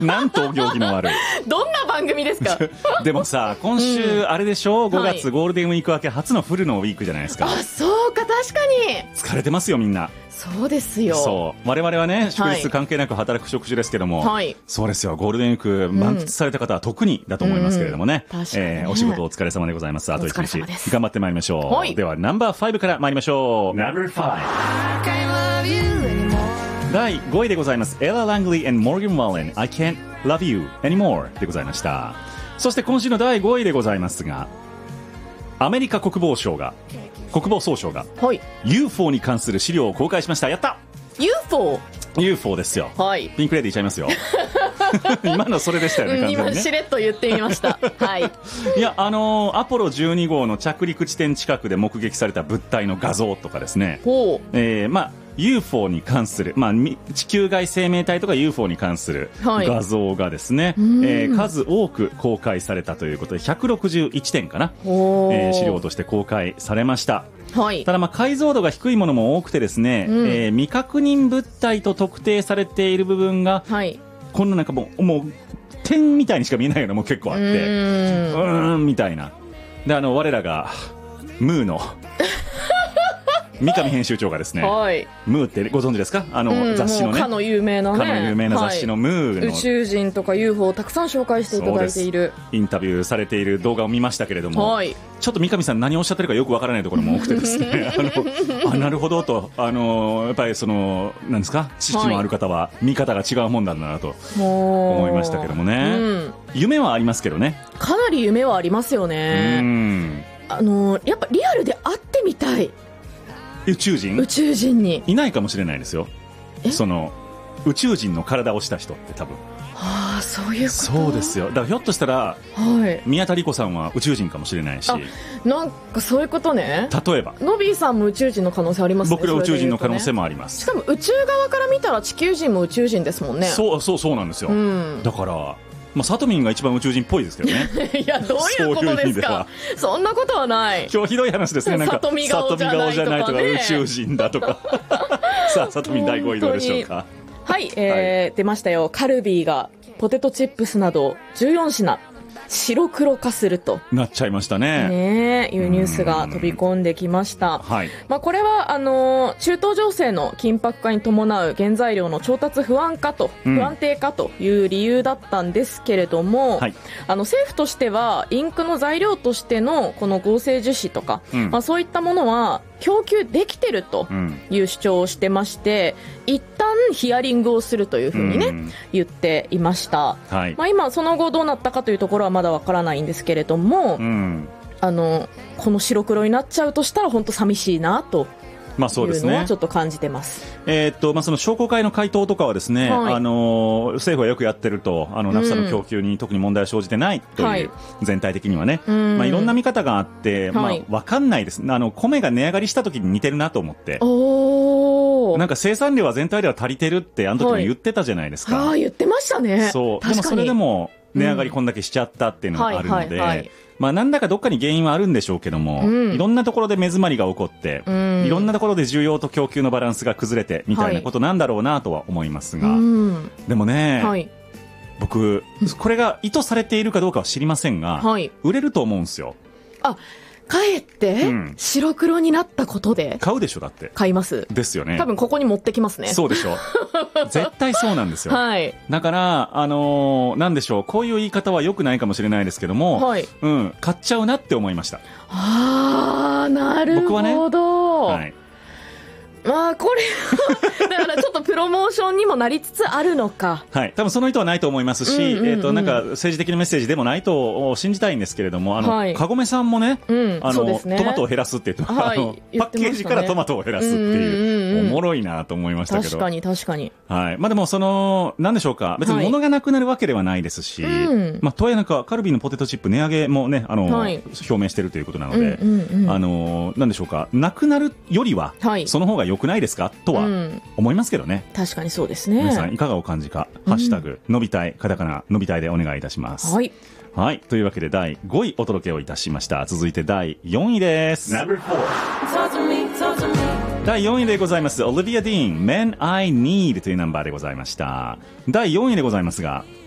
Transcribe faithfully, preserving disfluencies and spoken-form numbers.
なんとお行儀の悪いどんな番組ですかでもさ、今週あれでしょ、うん、ごがつ、はい、ゴールデンウィーク明け初のフルのウィークじゃないですか。 あ、そうか、確かに疲れてますよみんな。 そうですよ。 そう我々はね、祝日関係なく働く職種ですけども、はい、そうですよ、ゴールデンウィーク満喫された方は特にだと思いますけれどもね、うんうん、えー、お仕事お疲れ様でございます。あと一日頑張ってまいりましょう、はい、ではナンバーファイブから参りましょう。ナンバーファイブ、だいごいでございます。 Ella Langley and Morgan Wallen I Can't Love You Anymore でございました。そして今週のだいごいでございますが、アメリカ国防省が国防総省が、はい、ユーフォー に関する資料を公開しました。やった ユーフォー ユーフォー ですよ、はい、ピンクレディーちゃいますよ今のそれでしたよね、完全にね。 今しれっと言ってみましたはい。 いや、あのー、アポロじゅうに号の着陸地点近くで目撃された物体の画像とかですね、ほう、えー、まあユーフォー に関する、まあ、地球外生命体とか ユーフォー に関する画像がですね、はい、えー、数多く公開されたということでひゃくろくじゅういちてんかな、えー、資料として公開されました。はい、ただまあ解像度が低いものも多くてですね、うん、えー、未確認物体と特定されている部分が、はい、こんななんかもう、もう点みたいにしか見えないのも結構あって、うーん、うーんみたいな。で、あの我らがムーの三上編集長がですね、はい、ムーってご存知ですか？あの、うん、雑誌のね、 かの有名なね、 かの有名な雑誌のムーの、はい、 宇宙人とか ユーフォー をたくさん紹介していただいている、 インタビューされている動画を見ましたけれども、はい、ちょっと三上さん何をおっしゃってるかよくわからないところも多くてですねあのあ、なるほどと、あのやっぱりそのなんですか、知識のある方は見方が違うもんだなと思いましたけどもね、うん、夢はありますけどね、 かなり夢はありますよね。うん、あのやっぱリアルで会ってみたい。 宇宙人宇宙人にいないかもしれないですよ、その宇宙人の体をした人って多分。 はあ、そういうこと。 そうですよ。だからひょっとしたら、はい、宮田理子さんは宇宙人かもしれないし。あ、 なんかそういうことね。 例えばノビーさんも宇宙人の可能性ありますね。 僕ら宇宙人の可能性もあります、 ね、しかも宇宙側から見たら地球人も宇宙人ですもんね。 そうそうそうなんですよ、うん、だからまあ、サトミンが一番宇宙人っぽいですけどねいや、どういうことですか。 そ, そんなことはない。 今日ひどい話ですね。なんかサトミ顔じゃないとか、宇宙人だとかさあサトミンだいごいどうでしょうか。 はい、えーはい、出ましたよ。カルビーがポテトチップスなどじゅうよんしな白黒化するとなっちゃいましたね。 ねえ、いうニュースが飛び込んできました。はい、まあ、これはあの中東情勢の緊迫化に伴う原材料の調達不安化と、うん、不安定化という理由だったんですけれども、はい、あの政府としてはインクの材料としてのこの合成樹脂とか、うん、まあ、そういったものは供給できてるという主張をしてまして、うん、一旦ヒアリングをするというふうにね、うん、言っていました。はい、まあ、今その後どうなったかというところはまだわからないんですけれども、うん、あのこの白黒になっちゃうとしたら本当寂しいなとまあそうですね、 いうのはちょっと感じてます。 えーっとまあ、その商工会の回答とかはですね、はい、あの政府はよくやってると、あのナフサの供給に特に問題は生じてないという、はい、全体的にはね、まあ、いろんな見方があって、まあ、分かんないです。あの米が値上がりした時に似てるなと思って、おなんか生産量は全体では足りてるってあの時も言ってたじゃないですか。 はい、あ言ってましたね。 そうでもそれでも値上がりこんだけしちゃったっていうのがあるので、まあ、何らかどっかに原因はあるんでしょうけども、うん、いろんなところで目詰まりが起こって、うん、いろんなところで需要と供給のバランスが崩れてみたいなことなんだろうなとは思いますが、はい、でもね、はい、僕これが意図されているかどうかは知りませんが、はい、売れると思うんですよ。あ、 かえって白黒になったことで、うん、 買うでしょ。だって買いますですよね。 多分ここに持ってきますね。 そうでしょ絶対そうなんですよ、はい、だからあのー、なんでしょう、こういう言い方は良くないかもしれないですけども、はい、うん、買っちゃうなって思いました。 あー、なるほど。僕はね、はい、まあこれだからちょっとプロモーションにもなりつつあるのかはい、多分その意図はないと思いますし、うんうんうん、えーと、なんか政治的なメッセージでもないと信じたいんですけれども、あの、はい、かごめさんもね、うん、あのね、トマトを減らすって言って、はい、あのパッケージからトマトを減らすっていう、うんうんうん、おもろいなと思いましたけど、 確かに確かに、 はい、まあ、でもそのなんでしょうか、別に物がなくなるわけではないですし、はい、まあ、とはいえなんかカルビーのポテトチップ値上げもね、あの、はい、表明してるということなので、うんうんうん、あのなんでしょうか、なくなるよりは、はい、その方が良くないですかとは思いますけどね、 うん、確かにそうですね。 皆さんいかがお感じか、ハッシュタグのびたいカタカナのびたいでお願いいたします。はい、はい、というわけでだいごいお届けをいたしました。続いてだいよんいです。だいよんいでございます。オリビア・ディーン Men I Need というナンバーでございました。だいよんいでございますが、